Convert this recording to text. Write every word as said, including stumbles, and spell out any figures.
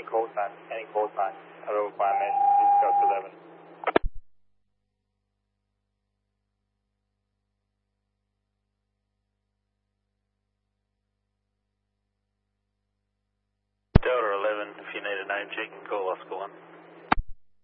any call sign, any call sign. Hello, requirement, East Coast eleven. Delta eleven, if you need a name check, call Oscar one.